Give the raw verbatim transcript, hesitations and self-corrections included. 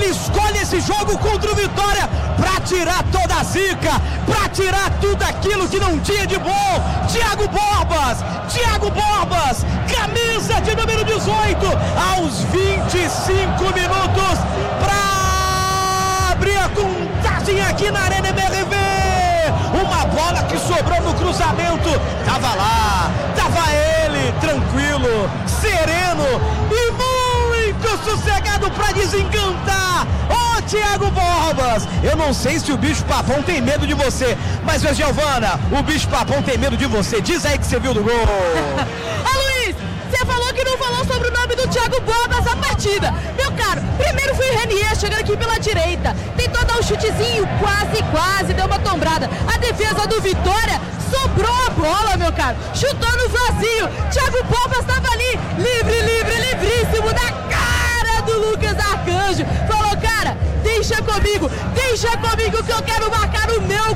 ele escolhe esse jogo contra o Vitória para tirar toda a zica, para tirar tudo aquilo que não tinha de bom. Thiago Borbas, Thiago Borbas, camisa de número dezoito, aos vinte e cinco minutos, para abrir a contagem aqui na Arena M R V. Uma bola que sobrou no cruzamento, tava lá, tava ele, tranquilo, sereno e muito sossegado para desencantar. Ô, Thiago Borbas, eu não sei se o bicho papão tem medo de você, mas, ô, Giovana, o bicho papão tem medo de você. Diz aí que você viu do gol. Ô, Luiz, você falou que não falou sobre o nome do Thiago Borbas na partida. Meu caro, primeiro foi o Renier chegando aqui pela direita, tentou dar um chutezinho, quase, quase, deu uma tombrada. A defesa do Vitória sobrou a bola, meu caro, chutou no vazio. Thiago Borbas estava ali, livre, livre, livríssimo, na cara do Lucas Arcanjo. Falou, cara, deixa comigo, deixa comigo que eu quero marcar o meu